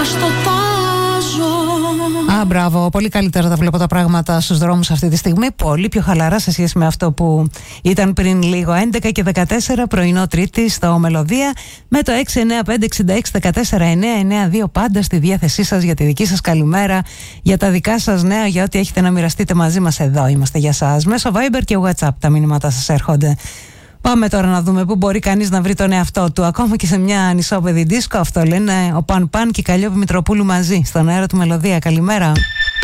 Μπράβο, πολύ καλύτερα τα βλέπω τα πράγματα στους δρόμους αυτή τη στιγμή. Πολύ πιο χαλαρά σε σχέση με αυτό που ήταν πριν λίγο. 11 και 14 πρωινό Τρίτη στο Μελωδία με το 695-66-14-992 πάντα στη διάθεσή σας για τη δική σας καλημέρα, για τα δικά σας νέα, για ό,τι έχετε να μοιραστείτε μαζί μας. Εδώ είμαστε για σας. Μέσω Viber και WhatsApp τα μηνύματα σας έρχονται. Πάμε τώρα να δούμε πού μπορεί κανείς να βρει τον εαυτό του. Ακόμα και σε μια ανισόπεδη δίσκο. Αυτό λένε ο Παν Παν και η Καλλιόπη Μητροπούλου μαζί στον αέρα του Μελωδία. Καλημέρα.